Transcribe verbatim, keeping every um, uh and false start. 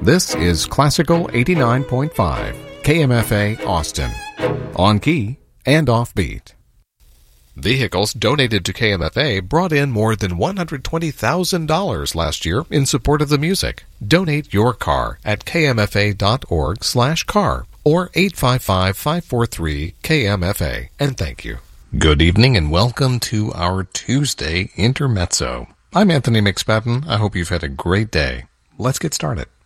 This is Classical eighty-nine point five, K M F A Austin. On key and off beat. Vehicles donated to K M F A brought in more than one hundred twenty thousand dollars last year in support of the music. Donate your car at kmfa.org slash car or eight five five, five four three, K M F A. And thank you. Good evening and welcome to our Tuesday Intermezzo. I'm Anthony McSpadden. I hope you've had a great day. Let's get started.